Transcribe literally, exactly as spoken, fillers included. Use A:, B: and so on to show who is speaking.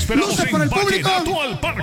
A: esperamos
B: Luces
A: en
B: para el
A: Vallenato
B: público.
A: al Parque.